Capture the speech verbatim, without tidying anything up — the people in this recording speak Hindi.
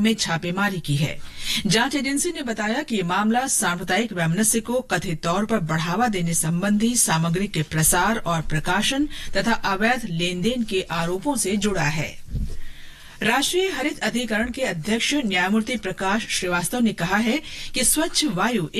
में छापेमारी की है। जांच एजेंसी ने बताया कि ये मामला सांप्रदायिक वैमनस्य को कथित तौर पर बढ़ावा देने संबंधी सामग्री के प्रसार और प्रकाशन तथा अवैध लेन देन के आरोपों से जुड़ा है। राष्ट्रीय हरित अधिकरण के अध्यक्ष न्यायमूर्ति प्रकाश श्रीवास्तव ने कहा है कि स्वच्छ वायु